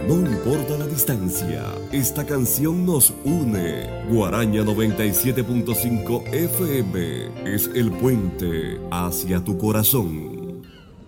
No importa la distancia, esta canción nos une. Guaraña 97.5 FM es el puente hacia tu corazón.